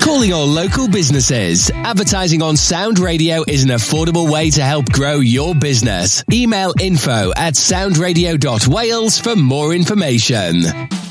Calling all local businesses. Advertising on Sound Radio is an affordable way to help grow your business. Email info@soundradio.wales for more information.